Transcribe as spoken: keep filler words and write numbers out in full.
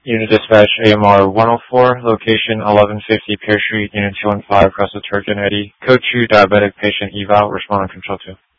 Unit Dispatch A M R one oh four, location eleven fifty Pear Street, Unit two one five, Russell Turgeon Eddy. Code two, diabetic patient eval, responding control two.